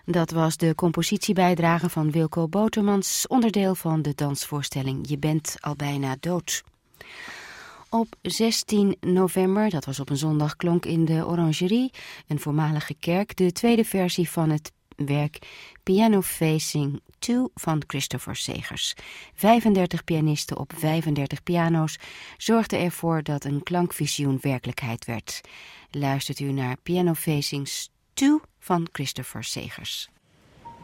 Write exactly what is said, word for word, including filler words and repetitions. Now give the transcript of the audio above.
Dat was de compositiebijdrage van Wilco Botermans, onderdeel van de dansvoorstelling Je bent al bijna dood. Op zestien november, dat was op een zondag, klonk in de Orangerie, een voormalige kerk, de tweede versie van het werk Piano Facing twee van Christopher Segers. vijfendertig pianisten op vijfendertig piano's zorgden ervoor dat een klankvisioen werkelijkheid werd. Luistert u naar Piano Facing twee van Christopher Segers.